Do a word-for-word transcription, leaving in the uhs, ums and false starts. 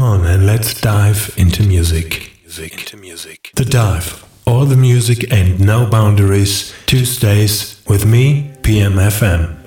on and let's dive into music. Into music. The Dive. All the music and no boundaries. Tuesdays with me, P M F M.